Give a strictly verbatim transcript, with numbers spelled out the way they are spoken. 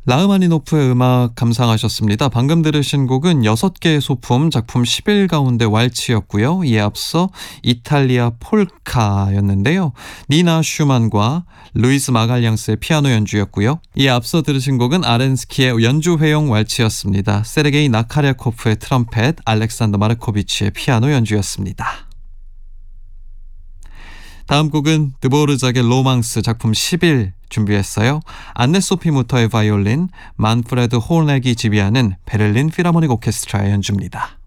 라흐마니노프의 음악 감상하셨습니다. 방금 들으신 곡은 여섯 개의 소품 작품 십일 가운데 왈츠였고요. 이에 앞서 이탈리아 폴카였는데요. 니나 슈만과 루이스 마갈량스의 피아노 연주였고요. 이에 앞서 들으신 곡은 아렌스키의 연주회용 왈츠였습니다. 세르게이 나카랴코프의 트럼펫, 알렉산더 마르코비치의 피아노 연주였습니다. 다음 곡은 드보르작의 로망스 작품 십일 준비했어요. 안네 소피 무터의 바이올린, 만프레드 홀렉이 지휘하는 베를린 필하모닉 오케스트라의 연주입니다.